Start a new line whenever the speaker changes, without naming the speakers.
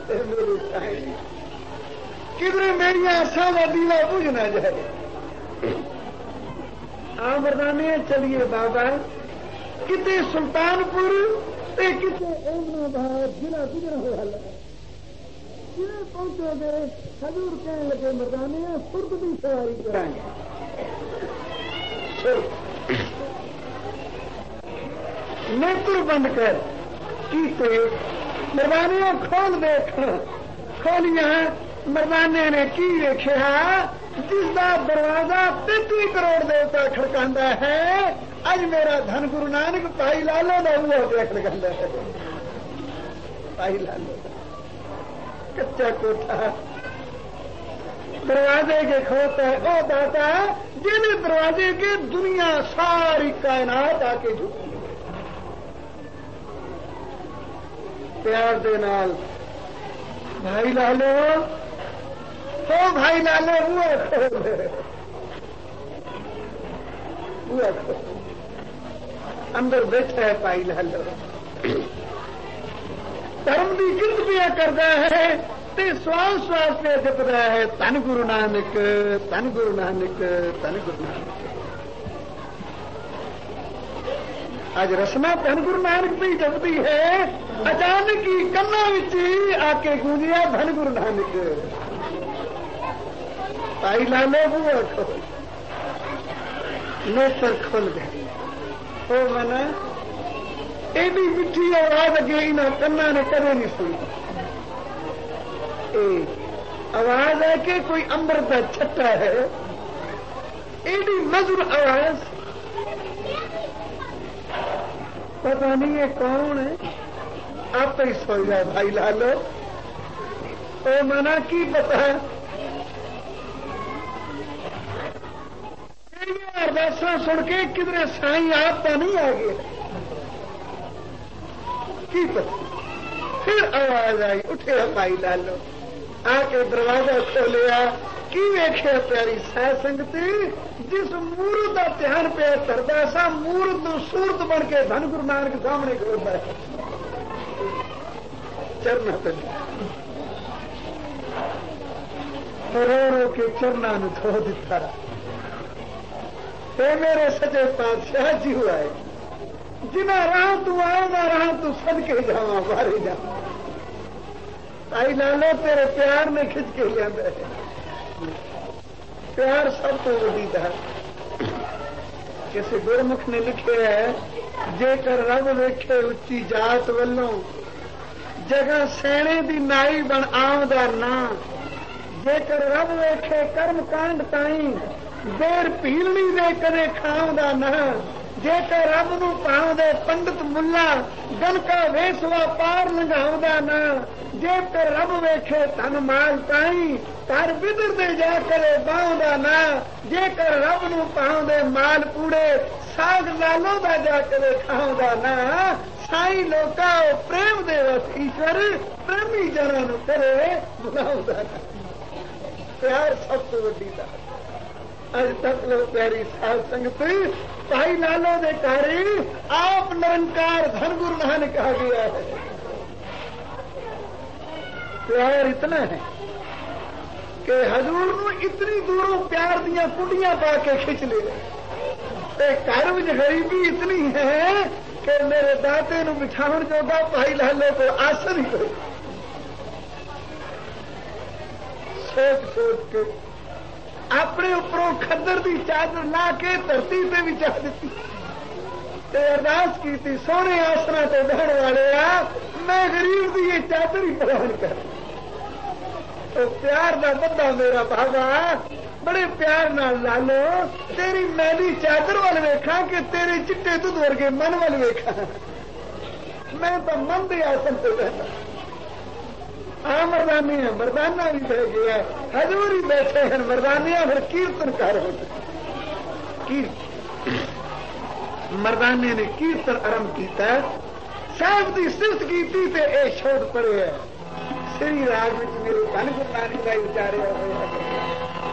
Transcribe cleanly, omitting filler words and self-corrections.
کدھر میری آسا کا دیوا بجھ نہ جائے. مردانے چلیے بابا کتنے سلطان پور کتنے احمدآباد ضلع گزرا ہوا جی پہنچو گے. حضور کہنے لگے مردانے سرد بھی سواری کرائیں گے. نیتر بند کر کیتے مردانے کھول دیکھ کھولیا. مردانے نے کی دیکھا جس کا دروازہ 33 کروڑ دیوتا کھڑکا ہے. اج میرا دھن گرو نانک پائی لالو کا ہوا پہ کھڑکا ہے. پائی لالو کچا کوٹھا دروازے کے کھوتا ہے. او داتا جن دروازے کے دنیا ساری کائنات آ کے جھکی پیار دے نال بھائی لالو تو بھائی لالو بوا اندر بیٹھا ہے پائی لالو دھرم کی گرد پیا کرتا ہے سواس سواس پہ جپتا ہے تن گرو نانک تن گرو نانک تن گرو نانک. اج رسما تن گرو نانک پہ جپتی ہے. اچانک ہی کنا آ کے گونجیا دھن گرو نانک. پائی لالو بوا کھول نیتر کھل گئے. وہ منا ایڈی میٹھی آواز اگے ان کنا نے کدے نہیں سنی. آواز ہے کہ کوئی امرت کا چھٹا ہے. ایڈی مధుر آواز پتا نہیں ہے کون ہے. آپ ہی سو جائے بھائی لالو. او منا کی پتا ارداساں سن کے کدھر سائی آپ تو نہیں آ گئے. کی پتا پھر آواز آئی اٹھے بھائی لالو آ کے دروازہ کھولیا. کی ویخیا پیاری سہ سنگتی جس مورت کا دھیان پہ کرتا سا مورت سورت بن کے دھن گرو نانک سامنے کھڑتا ہے. چرنا پہ رو رو کے چرنا دھو دیتا. اے میرے سچے پادشاہ جی ہوا ہے جنا راہ تو آؤ نہ راہ تو سد کے جا مارے جا. آئی لالو تیرے پیار نے کھچ کے لیا. پیار سب تو وڈی تھا. کسی گرمکھ نے لکھے ہے جے کر رب ویکھے اچھی جات ولوں جگہ سینے دی نائی بن آمدا نا. جے کر رب ویکھے کرم کانڈ تائیں دیر پیلنی دے کدے کھاؤں دا نہ. جے کر رب نو پاؤں دے پنڈت ملا گنکا ویسوا پار لنگاؤں دا نہ. جے کر رب ویکھے تن مال تائیں پر بدر دے جا کرے باؤں دا نہ. جے کر رب نو پاؤں دے مال کوڑے ساگ لالوں دا جا کرے کھاؤں دا نہ. سائی لوکا پریم دے وس ایشور پریمی جنا نو کرے بلاؤں دا نہ. پیار سب تو وڈی دا. اج تک لو پیاری سال سنگت بھائی لالو دے کاری آپ نرنکار دھن گرو نانک آ گیا ہے. پیار اتنا ہے کہ حضور نو اتنی دوروں پیار دیا کنڈیاں پا کے کھچ لے. گھر میں غریبی اتنی ہے کہ میرے داتے نو بچھاؤ جوگا بھائی لالو کو آسر ہی کرے. سوچ سوچ کے اپنے اوپروں کھدر دی چادر لا کے دھرتی سے بھی چاہ دیتی. ارداس کی تھی سونے آسرا تو بہن والے میں غریب دی یہ چادر ہی پران کر. تو پیار دا بندہ میرا بابا بڑے پیار نال لالو تیری میلی چادر وال ویکھا کہ تیرے چٹے دودھ ورگے من وال ویکھا. میں تو من دے آسن سے رہتا. مردانی ہے مردانہ بھی بہ گیا حضور ہی بیٹھے ہیں مردانیاں پھر کیرتن کر مردانے نے کیرتن آرمب کیتا صاحب کی صفت کی اے شوق پڑے ہے سری راگ میرے دھن گرو نانک کا اچاریا ہوا